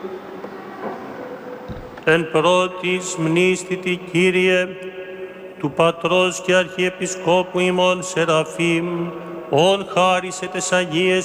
Εν πρώτης μνήστητη, Κύριε, του Πατρός και Αρχιεπισκόπου ημών Σεραφείμ, ον χάρισε τες Αγίες